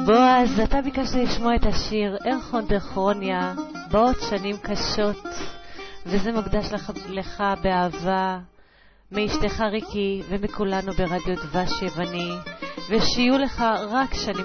בועז, אתה ביקשת לשמוע את השיר ארחון דרכרוניה, באות שנים קשות, וזה מוקדש לך באהבה, מאשתך ריקי ומכולנו ברדיו דבש יווני, ושיהיו לך רק שנים